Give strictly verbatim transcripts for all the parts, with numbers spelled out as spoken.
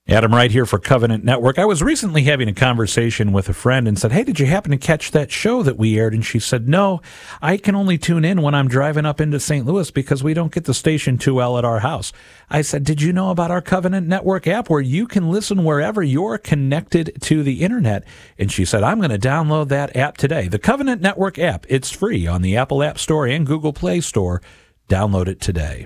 Adam Wright here for Covenant Network. I was recently having a conversation with a friend and said, hey, did you happen to catch that show that we aired? And she said, no, I can only tune in when I'm driving up into Saint Louis because we don't get the station too well at our house. I said, did you know about our Covenant Network app where you can listen wherever you're connected to the internet? And she said, I'm going to download that app today. The Covenant Network app, it's free on the Apple App Store and Google Play Store. Download it today.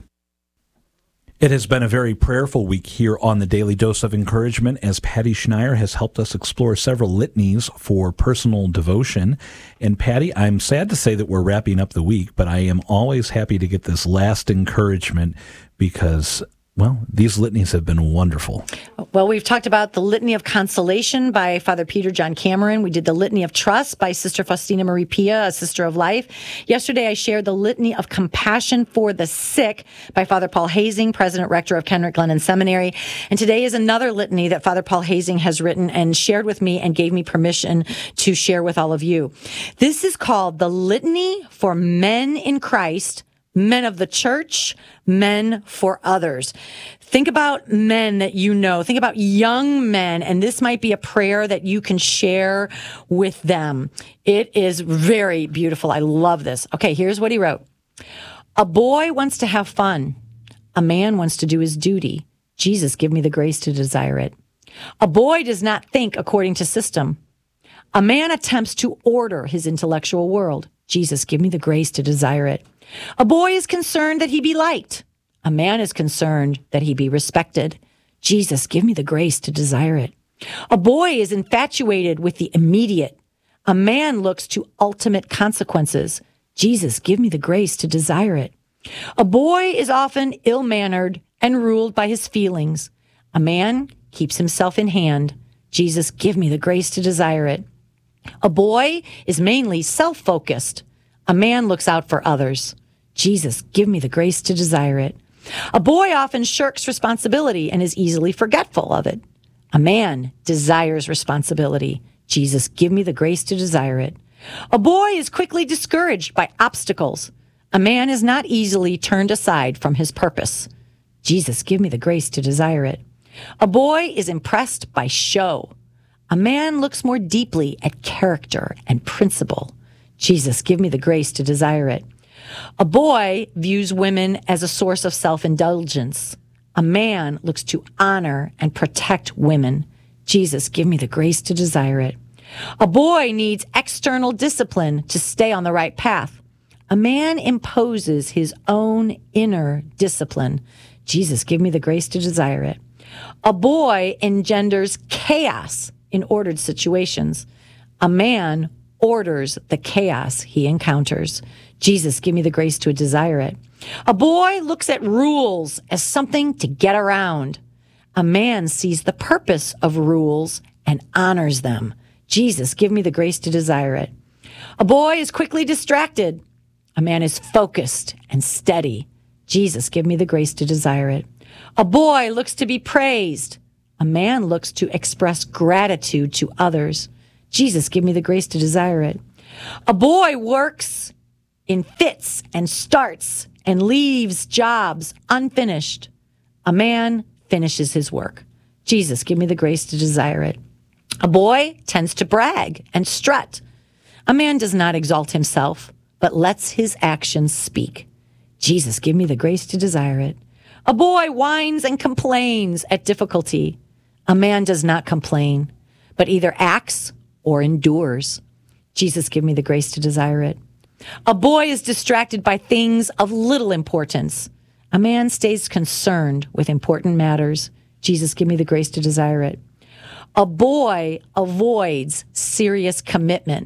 It has been a very prayerful week here on the Daily Dose of Encouragement as Patty Schneier has helped us explore several litanies for personal devotion. And Patty, I'm sad to say that we're wrapping up the week, but I am always happy to get this last encouragement because, well, these litanies have been wonderful. Well, we've talked about the Litany of Consolation by Father Peter John Cameron. We did the Litany of Trust by Sister Faustina Marie Pia, a Sister of Life. Yesterday, I shared the Litany of Compassion for the Sick by Father Paul Hazing, President Rector of Kenrick Glennon Seminary. And today is another litany that Father Paul Hazing has written and shared with me and gave me permission to share with all of you. This is called the Litany for Men in Christ, Men of the Church, Men for Others. Think about men that you know. Think about young men, and this might be a prayer that you can share with them. It is very beautiful. I love this. Okay, here's what he wrote. A boy wants to have fun. A man wants to do his duty. Jesus, give me the grace to desire it. A boy does not think according to system. A man attempts to order his intellectual world. Jesus, give me the grace to desire it. A boy is concerned that he be liked. A man is concerned that he be respected. Jesus, give me the grace to desire it. A boy is infatuated with the immediate. A man looks to ultimate consequences. Jesus, give me the grace to desire it. A boy is often ill-mannered and ruled by his feelings. A man keeps himself in hand. Jesus, give me the grace to desire it. A boy is mainly self-focused. A man looks out for others. Jesus, give me the grace to desire it. A boy often shirks responsibility and is easily forgetful of it. A man desires responsibility. Jesus, give me the grace to desire it. A boy is quickly discouraged by obstacles. A man is not easily turned aside from his purpose. Jesus, give me the grace to desire it. A boy is impressed by show. A man looks more deeply at character and principle. Jesus, give me the grace to desire it. A boy views women as a source of self-indulgence. A man looks to honor and protect women. Jesus, give me the grace to desire it. A boy needs external discipline to stay on the right path. A man imposes his own inner discipline. Jesus, give me the grace to desire it. A boy engenders chaos in ordered situations. A man orders the chaos he encounters. Jesus, give me the grace to desire it. A boy looks at rules as something to get around. A man sees the purpose of rules and honors them. Jesus, give me the grace to desire it. A boy is quickly distracted. A man is focused and steady. Jesus, give me the grace to desire it. A boy looks to be praised. A man looks to express gratitude to others. Jesus, give me the grace to desire it. A boy works in fits and starts and leaves jobs unfinished. A man finishes his work. Jesus, give me the grace to desire it. A boy tends to brag and strut. A man does not exalt himself, but lets his actions speak. Jesus, give me the grace to desire it. A boy whines and complains at difficulty. A man does not complain, but either acts or endures. Jesus, give me the grace to desire it. A boy is distracted by things of little importance. A man stays concerned with important matters. Jesus, give me the grace to desire it. A boy avoids serious commitment.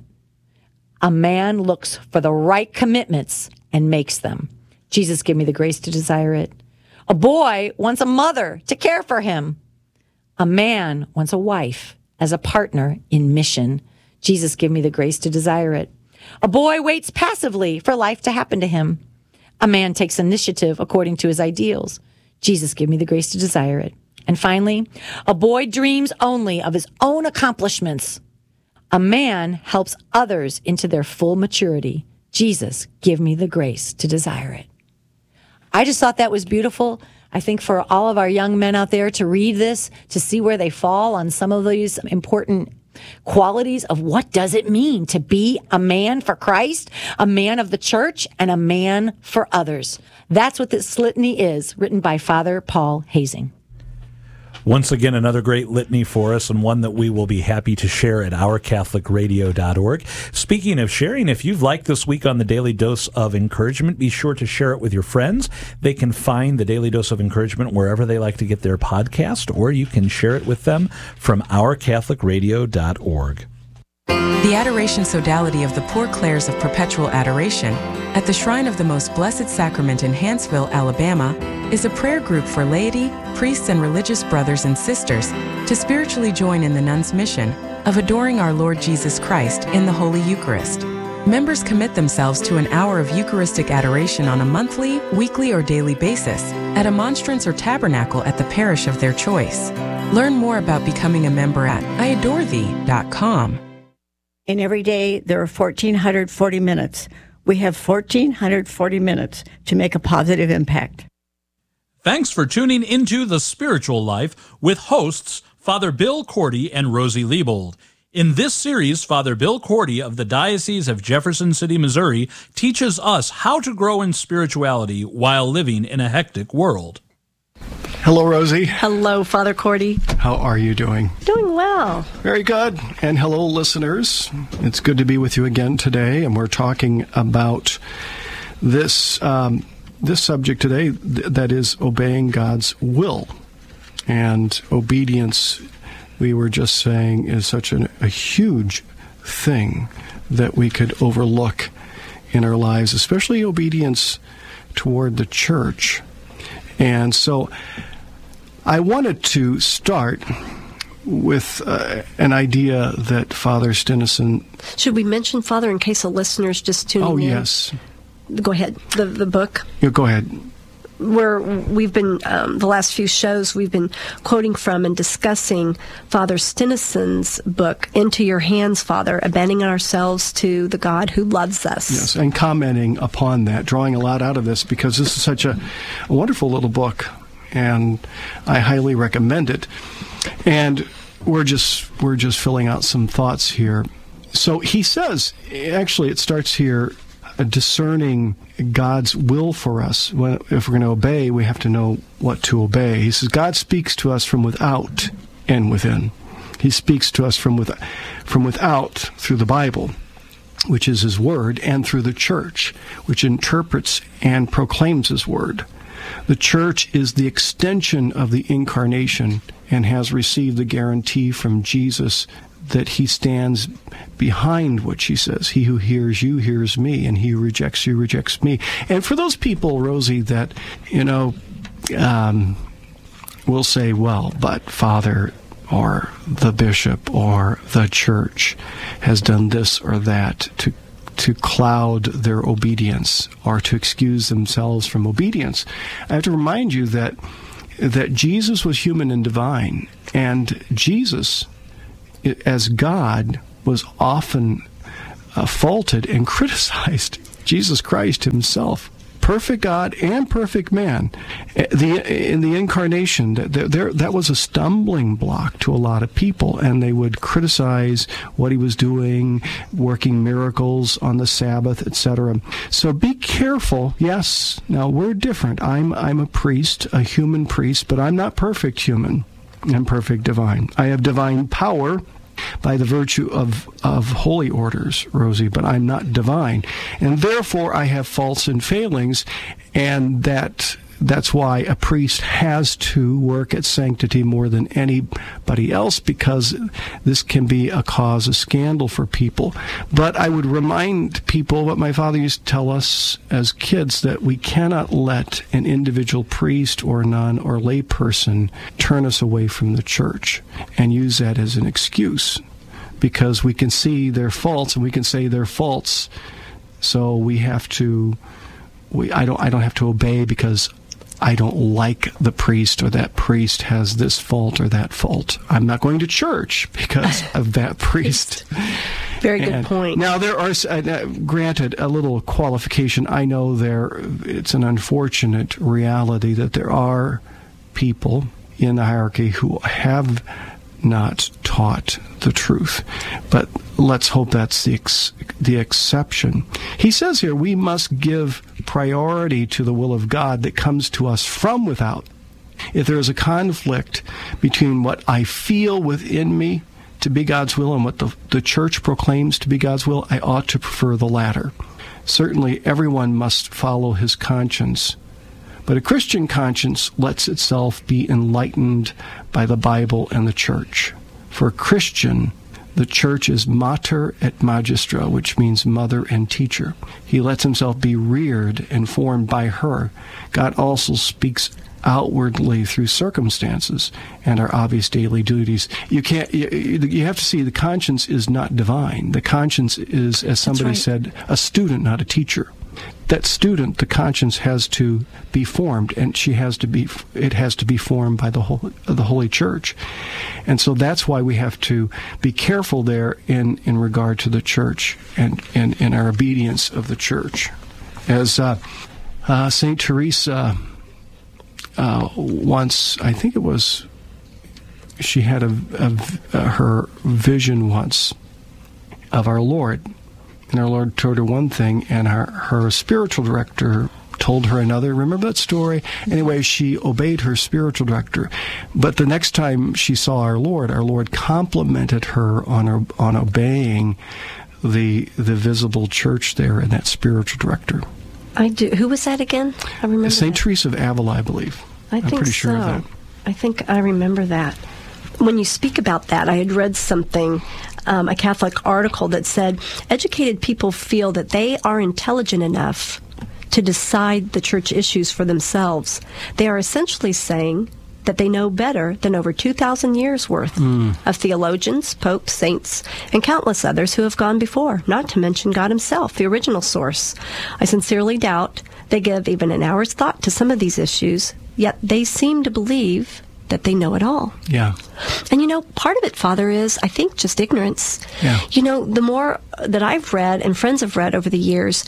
A man looks for the right commitments and makes them. Jesus, give me the grace to desire it. A boy wants a mother to care for him. A man wants a wife as a partner in mission. Jesus, give me the grace to desire it. A boy waits passively for life to happen to him. A man takes initiative according to his ideals. Jesus, give me the grace to desire it. And finally, a boy dreams only of his own accomplishments. A man helps others into their full maturity. Jesus, give me the grace to desire it. I just thought that was beautiful. I think for all of our young men out there to read this, to see where they fall on some of these important qualities of what does it mean to be a man for Christ, a man of the church, and a man for others. That's what this litany is, written by Father Paul Hazing. Once again, another great litany for us, and one that we will be happy to share at our catholic radio dot org. Speaking of sharing, if you've liked this week on the Daily Dose of Encouragement, be sure to share it with your friends. They can find the Daily Dose of Encouragement wherever they like to get their podcast, or you can share it with them from our catholic radio dot org. The Adoration Sodality of the Poor Clares of Perpetual Adoration at the Shrine of the Most Blessed Sacrament in Hanceville, Alabama, is a prayer group for laity, priests, and religious brothers and sisters to spiritually join in the nuns' mission of adoring our Lord Jesus Christ in the Holy Eucharist. Members commit themselves to an hour of Eucharistic adoration on a monthly, weekly, or daily basis at a monstrance or tabernacle at the parish of their choice. Learn more about becoming a member at I adore thee dot com. And every day there are one thousand four hundred forty minutes. We have one thousand four hundred forty minutes to make a positive impact. Thanks for tuning into The Spiritual Life with hosts Father Bill Cordy and Rosie Liebold. In this series, Father Bill Cordy of the Diocese of Jefferson City, Missouri, teaches us how to grow in spirituality while living in a hectic world. Hello, Rosie. Hello, Father Cordy. How are you doing? Doing well. Very good. And hello, listeners. It's good to be with you again today, and we're talking about this um, this subject today, th- that is obeying God's will. And obedience, we were just saying, is such an, a huge thing that we could overlook in our lives, especially obedience toward the church. And so I wanted to start with uh, an idea that Father Stinnesen... Should we mention, Father, in case the listeners just tuning oh, in? Oh, yes. Go ahead. The the book. Yeah, go ahead. Where we've been, um, the last few shows, we've been quoting from and discussing Father Stinnesen's book, Into Your Hands, Father, abandoning ourselves to the God who loves us. Yes, and commenting upon that, drawing a lot out of this, because this is such a, a wonderful little book, and I highly recommend it. And we're just we're just filling out some thoughts here. So he says, actually, it starts here, discerning God's will for us. When, if we're going to obey, we have to know what to obey. He says, God speaks to us from without and within. He speaks to us from, with, from without through the Bible, which is His Word, and through the Church, which interprets and proclaims His Word. The Church is the extension of the Incarnation and has received the guarantee from Jesus that He stands behind what she says. He who hears you hears me, and he who rejects you rejects me. And for those people, Rosie, that, you know, um, will say, well, but Father or the bishop or the church has done this or that to to cloud their obedience or to excuse themselves from obedience. I have to remind you that that Jesus was human and divine, and Jesus, as God, was often uh, faulted and criticized. Jesus Christ Himself, perfect God and perfect man. The, in the Incarnation, that, that, that was a stumbling block to a lot of people, and they would criticize what He was doing, working miracles on the Sabbath, et cetera. So be careful. Yes, now we're different. I'm, I'm a priest, a human priest, but I'm not perfect human. I'm perfect divine. I have divine power by the virtue of, of holy orders, Rosie, but I'm not divine. And therefore I have faults and failings, and that that's why a priest has to work at sanctity more than anybody else, because this can be a cause of scandal for people. But I would remind people what my father used to tell us as kids, that we cannot let an individual priest or nun or lay person turn us away from the church and use that as an excuse, because we can see their faults and we can say their faults. So we have to, we I don't I don't have to obey because I don't like the priest, or that priest has this fault or that fault. I'm not going to church because of that priest. Very good and point. Now, there are, uh, granted, a little qualification. I know there, it's an unfortunate reality that there are people in the hierarchy who have not taught the truth. But let's hope that's the ex- the exception. He says here we must give priority to the will of God that comes to us from without. If there is a conflict between what I feel within me to be God's will and what the, the church proclaims to be God's will, I ought to prefer the latter. Certainly everyone must follow his conscience. But a Christian conscience lets itself be enlightened by the Bible and the church. For a Christian, the church is mater et magistra, which means mother and teacher. He lets himself be reared and formed by her. God also speaks outwardly through circumstances and our obvious daily duties. You can't. You, you have to see the conscience is not divine. The conscience is, as somebody right. said, a student, not a teacher. That student, the conscience has to be formed, and she has to be. It has to be formed by the whole, the Holy Church, and so that's why we have to be careful there in, in regard to the church and in in our obedience of the church. As uh, uh, Saint Teresa uh, once, I think it was, she had a, a, a her vision once of our Lord. And our Lord told her one thing, and her, her spiritual director told her another. Remember that story? Anyway, she obeyed her spiritual director. But the next time she saw our Lord, our Lord complimented her on her, on obeying the the visible church there and that spiritual director. I do. Who was that again? I remember Saint that. Teresa of Avila, I believe. I I'm think pretty sure so. of that. I think I remember that. When you speak about that, I had read something, um, a Catholic article that said educated people feel that they are intelligent enough to decide the church issues for themselves. They are essentially saying that they know better than over two thousand years worth mm. of theologians, popes, saints, and countless others who have gone before, not to mention God himself, the original source. I sincerely doubt they give even an hour's thought to some of these issues, yet they seem to believe that they know it all. Yeah. And you know, part of it, Father, is, I think, just ignorance. Yeah. You know, the more that I've read and friends have read over the years,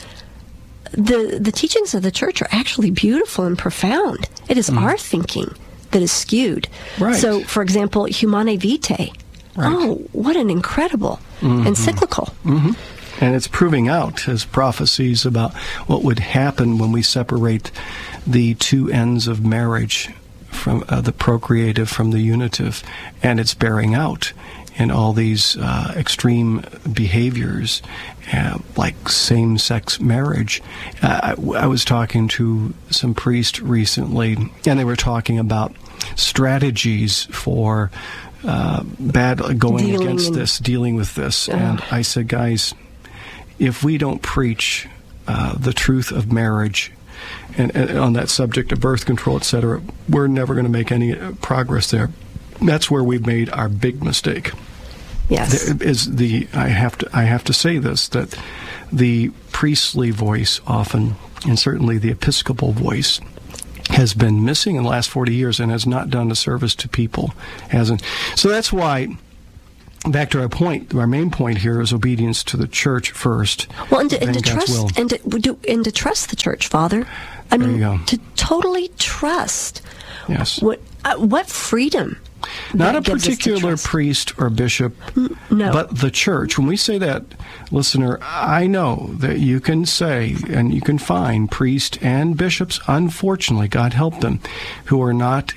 the the teachings of the church are actually beautiful and profound. It is mm. our thinking that is skewed. Right. So, for example, Humanae Vitae. Right. Oh, what an incredible mm-hmm. encyclical. Mm-hmm. And it's proving out as prophecies about what would happen when we separate the two ends of marriage, from uh, the procreative from the unitive, and it's bearing out in all these uh, extreme behaviors, uh, like same-sex marriage. Uh, I, I was talking to some priests recently, and they were talking about strategies for uh, bad going dealing against in, this, dealing with this. Uh, and I said, guys, if we don't preach uh, the truth of marriage, And, and on that subject of birth control, et cetera, we're never going to make any progress there. That's where we've made our big mistake. Yes, there is the I have to I have to say this, that the priestly voice often, and certainly the Episcopal voice, has been missing in the last forty years and has not done a service to people. Hasn't. So that's why. Back to our point, our main point here is obedience to the church first. Well, and to, and to God's trust will. and to, do, and to trust the church, Father. I There mean, you go. to totally trust. Yes. What uh, what freedom? Not a that gives us to particular trust. priest or bishop, no. but the church. When we say that, listener, I know that you can say and you can find priests and bishops, unfortunately, God help them, who are not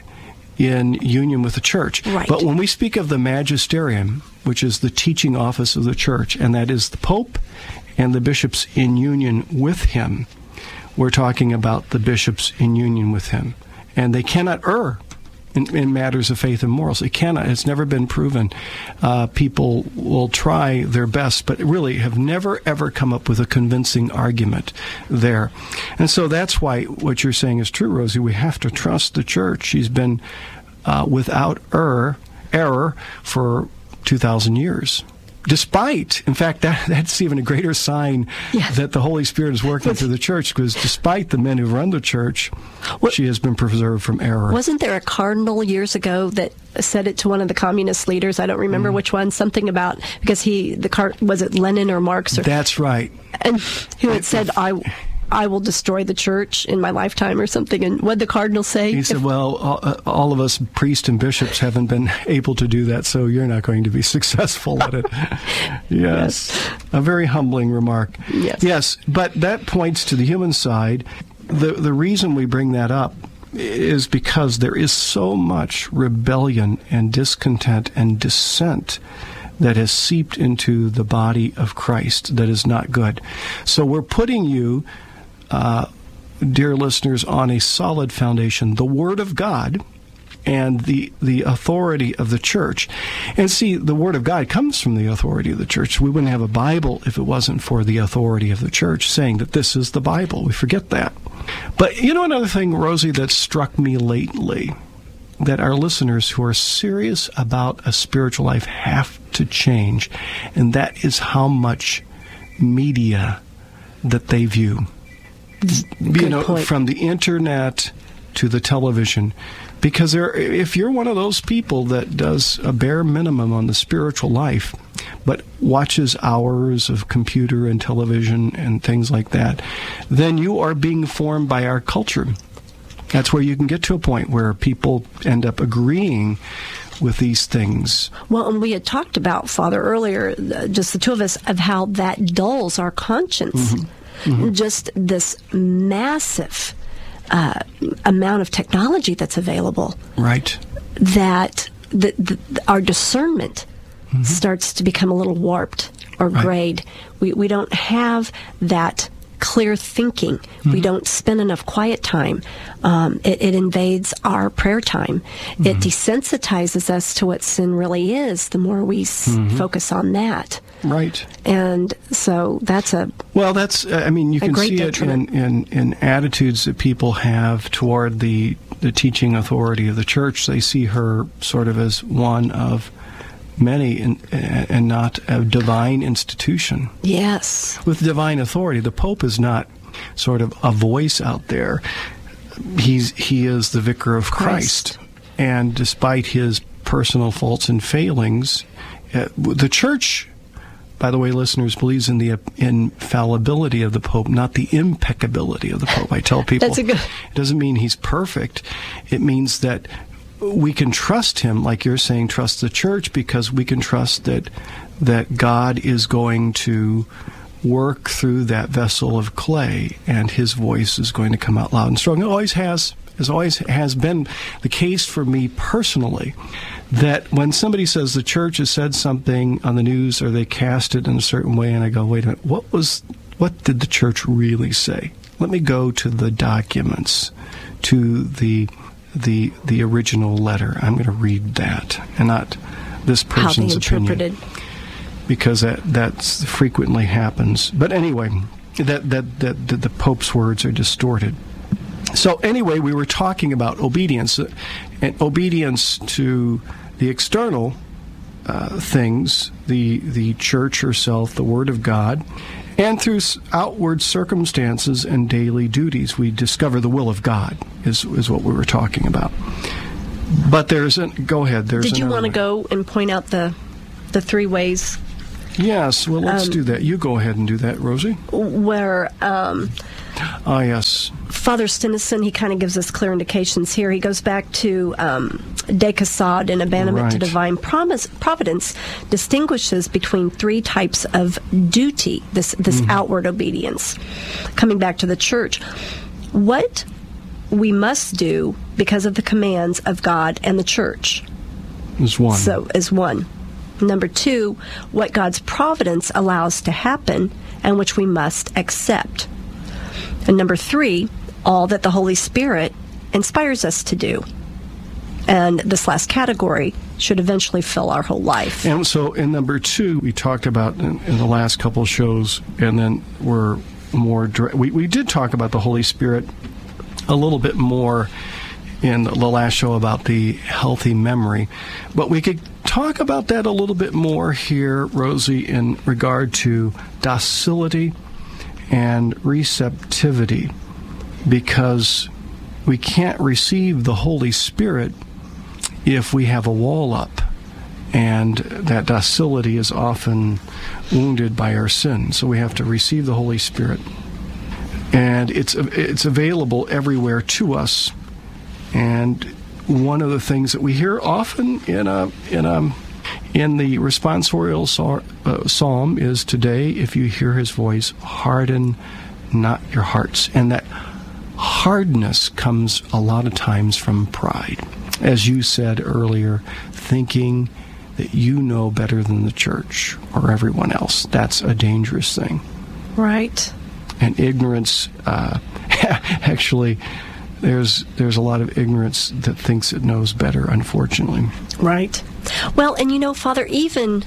in union with the church. Right. But when we speak of the magisterium, which is the teaching office of the church, and that is the Pope and the bishops in union with him, we're talking about the bishops in union with him. And they cannot err in, in matters of faith and morals. It cannot. It's never been proven. Uh, people will try their best, but really have never, ever come up with a convincing argument there. And so that's why what you're saying is true, Rosie. We have to trust the church. She's been uh, without error, error for two thousand years. Despite, in fact, that, that's even a greater sign yes. that the Holy Spirit is working through the church, because despite the men who run the church, what, she has been preserved from error. Wasn't there a cardinal years ago that said it to one of the communist leaders? I don't remember mm. which one. Something about, because he, the car, was it Lenin or Marx? Or, that's right. And who had said, I... I will destroy the church in my lifetime or something. And what did the cardinal say? He said, If- well, all, all of us priests and bishops haven't been able to do that, so you're not going to be successful at it. Yes. Yes. A very humbling remark. Yes. Yes, but that points to the human side. The, the reason we bring that up is because there is so much rebellion and discontent and dissent that has seeped into the body of Christ that is not good. So we're putting you, uh, dear listeners, on a solid foundation, the Word of God and the the authority of the church. And see, the Word of God comes from the authority of the church. We wouldn't have a Bible if it wasn't for the authority of the church saying that this is the Bible. We forget that. But you know another thing, Rosie, that struck me lately, that our listeners who are serious about a spiritual life have to change, and that is how much media that they view. Good you know, point. from the internet to the television. Because there, if you're one of those people that does a bare minimum on the spiritual life, but watches hours of computer and television and things like that, then you are being formed by our culture. That's where you can get to a point where people end up agreeing with these things. Well, and we had talked about, Father, earlier, uh, just the two of us, of how that dulls our conscience. Mm-hmm. Mm-hmm. Just this massive uh, amount of technology that's available. Right. That the, the, our discernment mm-hmm. starts to become a little warped or Right. grayed. We, we don't have that clear thinking. Mm-hmm. We don't spend enough quiet time. Um, it, it invades our prayer time. Mm-hmm. It desensitizes us to what sin really is the more we mm-hmm. s- focus on that. Right. And so that's a Well, that's, I mean, you A can great see it in, detriment. in, in attitudes that people have toward the, the teaching authority of the church. They see her sort of as one of many and, and not a divine institution. yes. With divine authority, the Pope is not sort of a voice out there. He's he is the vicar of Christ. Christ. And despite his personal faults and failings, uh, the church, by the way, listeners, believes in the infallibility of the Pope, not the impeccability of the Pope. I tell people That's a good- it doesn't mean he's perfect. It means that we can trust him, like you're saying, trust the church, because we can trust that that God is going to work through that vessel of clay, and his voice is going to come out loud and strong. It always has, as always has been the case for me personally, that when somebody says the church has said something on the news or they cast it in a certain way, and I go, wait a minute, what was, what did the church really say? Let me go to the documents, to the the the original letter. I'm going to read that, and not this How they person's interpreted. opinion, because that that's frequently happens. But anyway, that that that, that the Pope's words are distorted. So anyway, we were talking about obedience, uh, and obedience to the external uh, things, the the church herself, the Word of God, and through s- outward circumstances and daily duties, we discover the will of God. Is is what we were talking about. But there's an go ahead. There's Did you another want to way. go and point out the the three ways Yes. Well, let's um, do that. You go ahead and do that, Rosie. where um, Ah, yes. Father Stinnison, he kind of gives us clear indications here. He goes back to um, De Cassade and Abandonment to Right. Divine Promise, Providence, distinguishes between three types of duty, this, this Mm-hmm. outward obedience. Coming back to the church, what we must do because of the commands of God and the church. There's one. So, is one. Number two, what God's providence allows to happen and which we must accept. And number three, all that the Holy Spirit inspires us to do. And this last category should eventually fill our whole life. And so in number two, we talked about in, in the last couple of shows, and then we're more, dire- we, we did talk about the Holy Spirit a little bit more in the last show about the healthy memory. But we could talk about that a little bit more here, Rosie, in regard to docility and receptivity, because we can't receive the Holy Spirit if we have a wall up, and that docility is often wounded by our sin. So we have to receive the Holy Spirit. and it's it's available everywhere to us. And one of the things that we hear often in a in a in the responsorial psalm is, "Today, if you hear His voice, harden not your hearts." And that hardness comes a lot of times from pride, as you said earlier, thinking that you know better than the church or everyone else. That's a dangerous thing. Right. And ignorance, uh, actually, there's there's a lot of ignorance that thinks it knows better, unfortunately. Right. Well, and you know, Father, even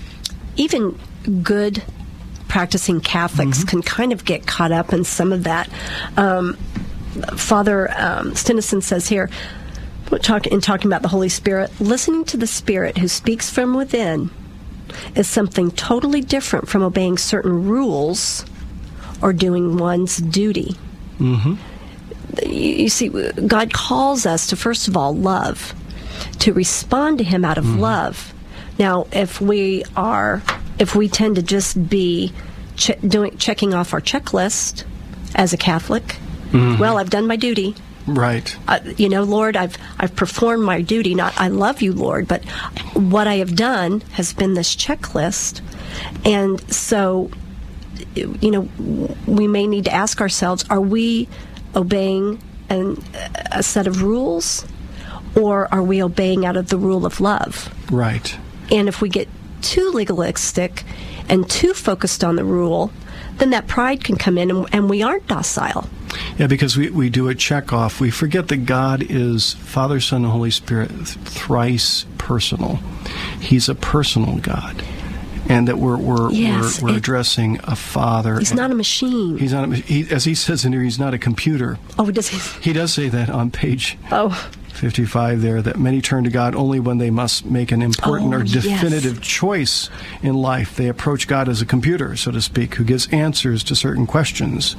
even good practicing Catholics mm-hmm. can kind of get caught up in some of that. Um, Father um, Stinnison says here, talk, in talking about the Holy Spirit, listening to the Spirit who speaks from within is something totally different from obeying certain rules or doing one's duty. Mm-hmm. You, you see, God calls us to, first of all, love, to respond to Him out of mm-hmm. love. Now, if we are, if we tend to just be che- doing checking off our checklist as a Catholic, mm-hmm. well, I've done my duty. Right. Uh, you know, Lord, I've I've performed my duty. Not I love you, Lord, but what I have done has been this checklist, and so, you know, we may need to ask ourselves: are we obeying an, a set of rules, or are we obeying out of the rule of love? Right. And if we get too legalistic and too focused on the rule, then that pride can come in, and, and we aren't docile. Yeah, because we, we do a check off. We forget that God is Father, Son, and Holy Spirit, thrice personal. He's a personal God. And that we're we're yes, we're, we're it, addressing a Father. He's not a machine. He's not. A, he, as he says in here, he's not a computer. Oh, does he? He does say that on page oh. fifty-five there, that many turn to God only when they must make an important oh, or definitive yes. choice in life. They approach God as a computer, so to speak, who gives answers to certain questions.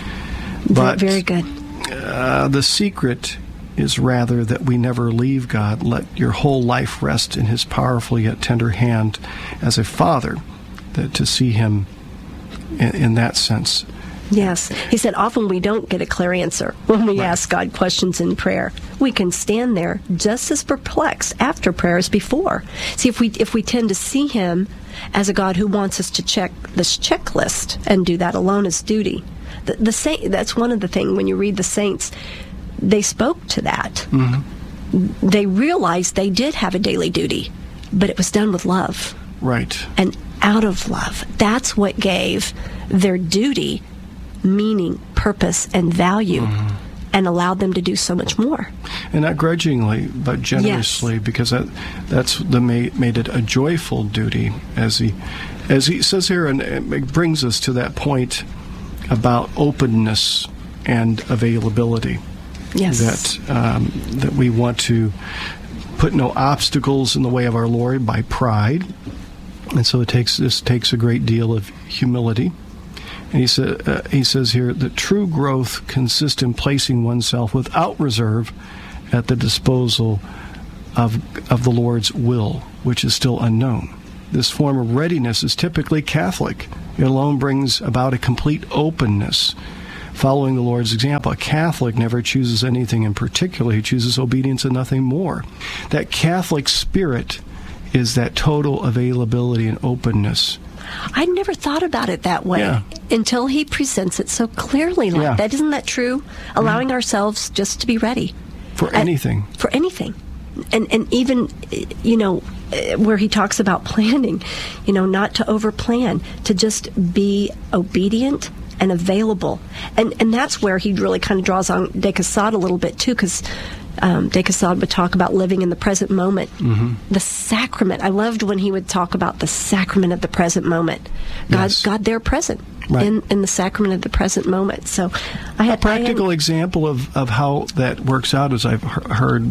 But very good. Uh, the secret is rather that we never leave God. Let your whole life rest in His powerful yet tender hand as a father, that to see Him in, in that sense. Yes. He said often we don't get a clear answer when we right. ask God questions in prayer. We can stand there just as perplexed after prayer as before. See, if we if we tend to see Him as a God who wants us to check this checklist and do that alone as duty, the, the saint, that's one of the things when you read the saints, they spoke to that. Mm-hmm. They realized they did have a daily duty, but it was done with love. Right. And out of love. That's what gave their duty meaning, purpose, and value, mm-hmm. and allowed them to do so much more. And not grudgingly, but generously, yes. because that that's the made, made it a joyful duty, as he as he says here, and it brings us to that point about openness and availability. Yes. That um, that we want to put no obstacles in the way of our Lord by pride, and so it takes this takes a great deal of humility. And he, sa- uh, he says here that true growth consists in placing oneself without reserve at the disposal of of the Lord's will, which is still unknown. This form of readiness is typically Catholic. It alone brings about a complete openness, following the Lord's example. A Catholic never chooses anything in particular. He chooses obedience and nothing more. That Catholic spirit is that total availability and openness. I never thought about it that way yeah. until he presents it so clearly like yeah. that. Isn't that true? Allowing mm-hmm. ourselves just to be ready. For At, anything. For anything. And and even, you know, where he talks about planning, you know, not to overplan, to just be obedient and available. And and that's where he really kind of draws on De Caussade a little bit, too, because um, De Caussade would talk about living in the present moment. Mm-hmm. The sacrament. I loved when he would talk about the sacrament of the present moment. God, yes. God there present right. in, in the sacrament of the present moment. So I had a practical I had, example of, of how that works out is I've heard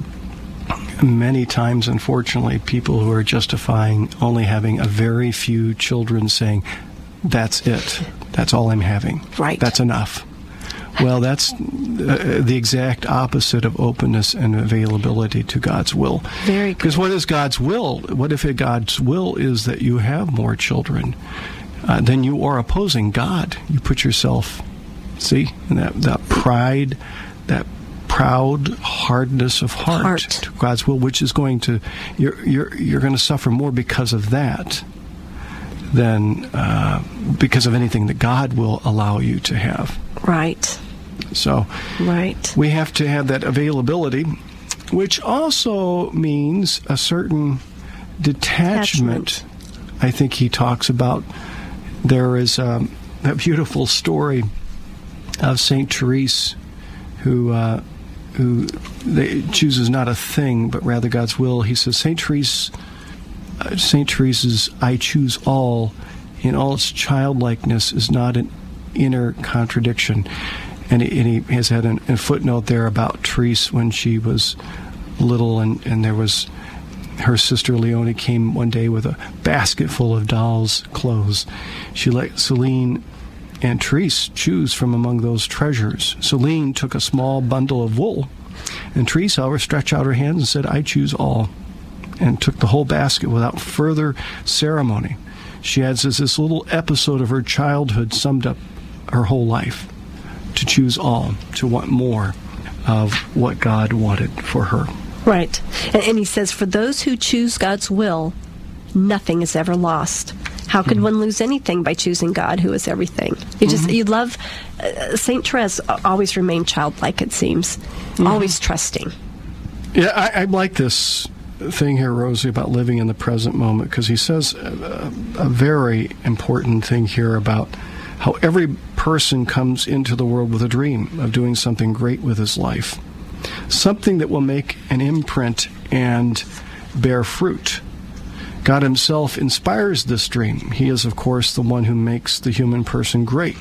many times, unfortunately, people who are justifying only having a very few children saying, that's it. That's all I'm having. Right. That's enough. Well, that's uh, the exact opposite of openness and availability to God's will. Very good. Because what is God's will? What if it, God's will is that you have more children? Uh, then you are opposing God. You put yourself See? And that, that pride, that proud hardness of heart, Heart. to God's will, which is going to, you're, you're, you're going to suffer more because of that than uh, because of anything that God will allow you to have. Right. So Right. we have to have that availability, which also means a certain detachment. Detachment. I think he talks about. There is um, a beautiful story of Saint Therese, who uh, who they, chooses not a thing, but rather God's will. He says, Saint Therese, uh, Saint Therese's "I choose all," in all its childlikeness, is not an inner contradiction. And he, and he has had an, a footnote there about Therese when she was little, and, and there was her sister Leonie came one day with a basket full of dolls' clothes. She let Celine and Therese choose from among those treasures. Celine took a small bundle of wool, and Therese, however, stretched out her hands and said, "I choose all," and took the whole basket without further ceremony. She adds, as this little episode of her childhood summed up her whole life, to choose all, to want more of what God wanted for her. Right. And, and he says, for those who choose God's will, nothing is ever lost. How could mm-hmm. one lose anything by choosing God, who is everything? You just, mm-hmm. you love, uh, Saint Therese always remained childlike, it seems, mm-hmm. always trusting. Yeah, I, I like this thing here, Rosie, about living in the present moment, because he says a, a very important thing here about how every person comes into the world with a dream of doing something great with his life, something that will make an imprint and bear fruit. God himself inspires this dream. He is, of course, the one who makes the human person great.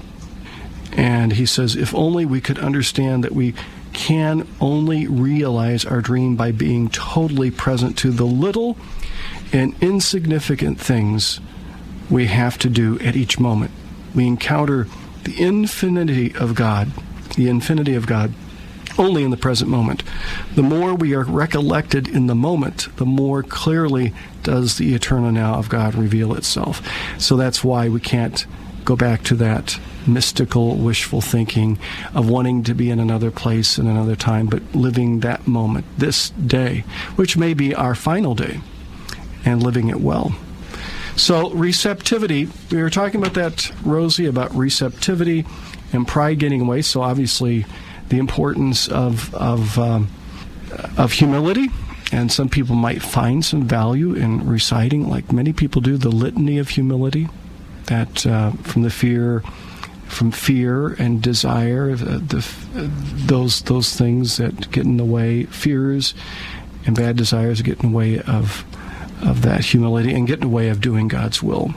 And he says, if only we could understand that we can only realize our dream by being totally present to the little and insignificant things we have to do at each moment. We encounter the infinity of God, the infinity of God, only in the present moment. The more we are recollected in the moment, the more clearly does the eternal now of God reveal itself. So that's why we can't go back to that mystical, wishful thinking of wanting to be in another place in another time, but living that moment, this day, which may be our final day, and living it well. So receptivity, we were talking about that, Rosie, about receptivity and pride getting away. So obviously the importance of of um, of humility, and some people might find some value in reciting, like many people do, the litany of humility, that uh, from the fear, from fear and desire, uh, the, uh, those those things that get in the way, fears and bad desires get in the way of of that humility and get in the way of doing God's will.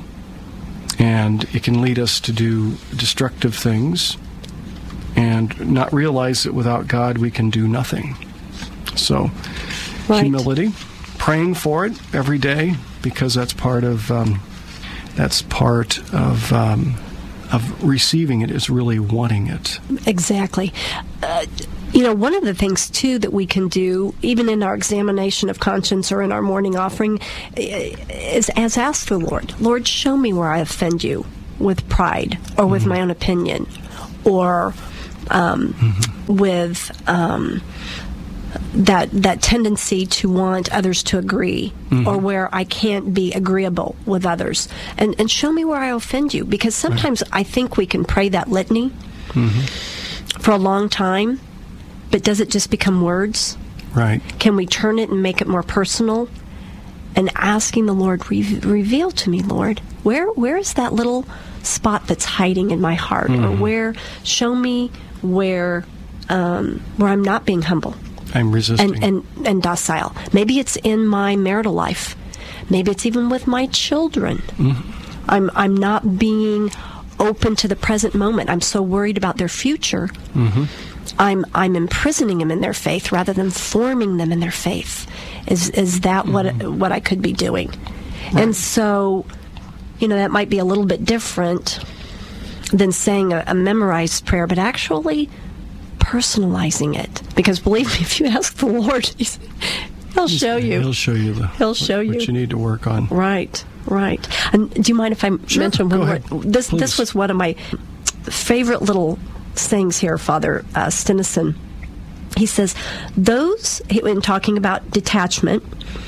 And it can lead us to do destructive things and not realize that without God we can do nothing. So, right. Humility, praying for it every day, because that's part of um, that's part of um, of receiving it, is really wanting it. Exactly. Uh, you know, one of the things, too, that we can do, even in our examination of conscience or in our morning offering, is as ask the Lord, Lord, show me where I offend you with pride or with mm-hmm. my own opinion, or um, mm-hmm. with um, that that tendency to want others to agree, mm-hmm. or where I can't be agreeable with others. And, and show me where I offend you, because sometimes right. I think we can pray that litany mm-hmm. for a long time, but does it just become words? Right. Can we turn it and make it more personal? And asking the Lord, Re- reveal to me, Lord, where where is that little spot that's hiding in my heart? Mm-hmm. Or where, show me where um, where I'm not being humble. I'm resisting. And, and, and docile. Maybe it's in my marital life. Maybe it's even with my children. Mm-hmm. I'm I'm not being open to the present moment. I'm so worried about their future. Mm-hmm. I'm I'm imprisoning them in their faith rather than forming them in their faith. Is is that mm-hmm. what what I could be doing? Right. And so, you know, that might be a little bit different than saying a, a memorized prayer, but actually personalizing it. Because believe me, if you ask the Lord, he's, he'll he's, show you. He'll show you the. He'll show what, you what you need to work on. Right, right. And do you mind if I sure, mention one go word? ahead, This please. This was one of my favorite little sayings here, Father uh, Stinnison. He says, those, in talking about detachment,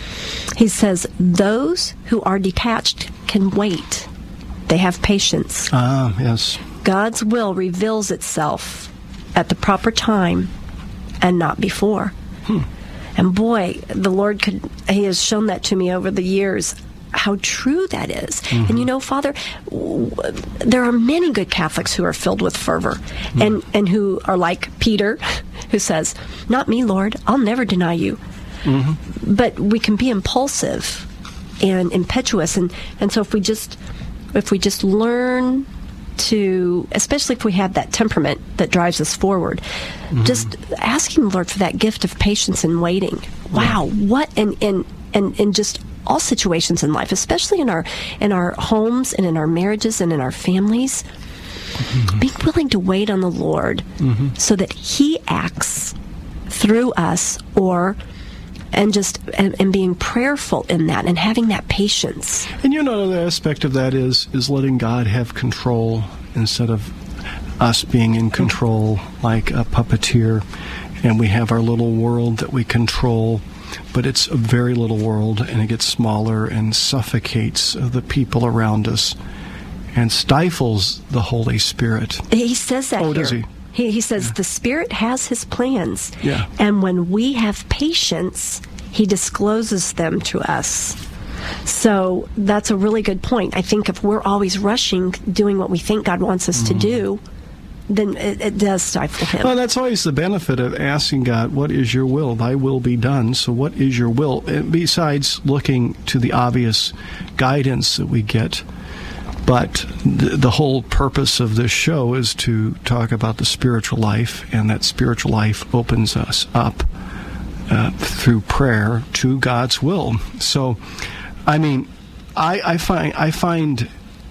he says, those who are detached can wait. They have patience. Ah, yes. God's will reveals itself at the proper time and not before. Hmm. And boy, the Lord could, he has shown that to me over the years, how true that is. Mm-hmm. And you know, Father, w- there are many good Catholics who are filled with fervor mm-hmm. and, and who are like Peter, who says, not me, Lord, I'll never deny you. Mm-hmm. But we can be impulsive and impetuous. And, and so if we just, if we just learn to, especially if we have that temperament that drives us forward, mm-hmm. just asking the Lord for that gift of patience and waiting. Wow, yeah. what and and and and just all situations in life, especially in our in our homes and in our marriages and in our families, mm-hmm. being willing to wait on the Lord mm-hmm. so that He acts through us, or and just and, and being prayerful in that and having that patience. And you know, another aspect of that is is letting God have control instead of us being in control like a puppeteer, and we have our little world that we control, but it's a very little world, and it gets smaller and suffocates the people around us and stifles the Holy Spirit. He says that oh, here. does he? He, he says yeah. the Spirit has His plans, yeah. and when we have patience, He discloses them to us. So that's a really good point. I think if we're always rushing, doing what we think God wants us mm. to do, then it, it does stifle Him. Well, that's always the benefit of asking God, what is your will? Thy will be done. So what is your will? And besides looking to the obvious guidance that we get, but the, the whole purpose of this show is to talk about the spiritual life, and that spiritual life opens us up uh, through prayer to God's will. So, I mean, I, I find I find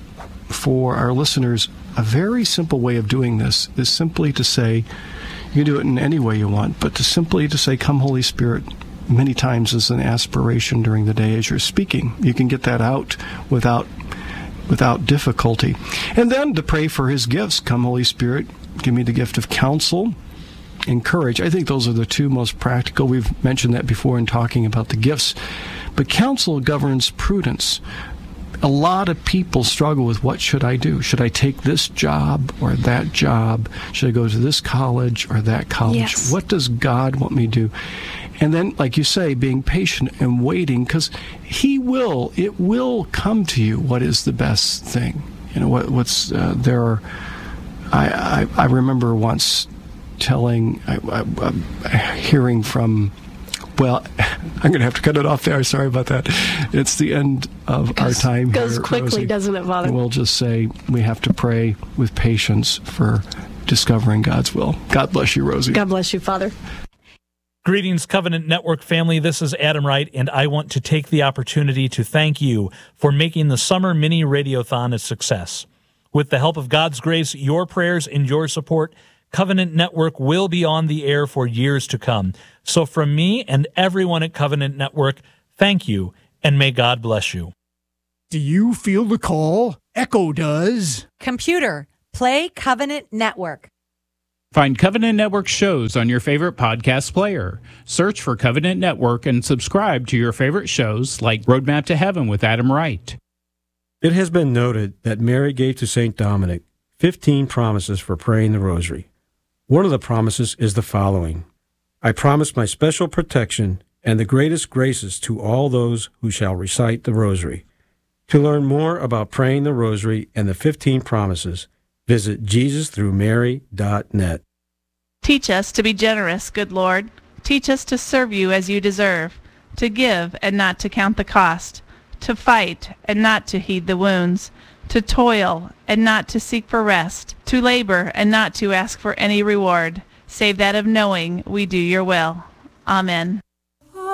for our listeners a very simple way of doing this is simply to say, you can do it in any way you want, but to simply to say, "Come, Holy Spirit," many times as an aspiration during the day as you're speaking. You can get that out without without difficulty. And then to pray for His gifts. Come, Holy Spirit, give me the gift of counsel and courage. I think those are the two most practical. We've mentioned that before in talking about the gifts. But counsel governs prudence. A lot of people struggle with, what should I do? Should I take this job or that job? Should I go to this college or that college? Yes. What does God want me to do? And then, like you say, being patient and waiting, because He will, it will come to you what is the best thing. You know, what, what's, uh, there are, I, I, I remember once telling, I, I, I, hearing from, well, I'm going to have to cut it off there. Sorry about that. It's the end of our time. Goes here, quickly, Rosie. doesn't it, Father? We'll just say we have to pray with patience for discovering God's will. God bless you, Rosie. God bless you, Father. Greetings, Covenant Network family. This is Adam Wright, and I want to take the opportunity to thank you for making the Summer Mini Radiothon a success. With the help of God's grace, your prayers, and your support, Covenant Network will be on the air for years to come. So from me and everyone at Covenant Network, thank you, and may God bless you. Do you feel the call? Echo does. Computer, play Covenant Network. Find Covenant Network shows on your favorite podcast player. Search for Covenant Network and subscribe to your favorite shows like Roadmap to Heaven with Adam Wright. It has been noted that Mary gave to Saint Dominic fifteen promises for praying the Rosary. One of the promises is the following: I promise my special protection and the greatest graces to all those who shall recite the Rosary. To learn more about praying the Rosary and the fifteen promises, visit Jesus through Mary dot net. Teach us to be generous, good Lord. Teach us to serve you as you deserve, to give and not to count the cost, to fight and not to heed the wounds, to toil and not to seek for rest, to labor and not to ask for any reward, save that of knowing we do your will. Amen.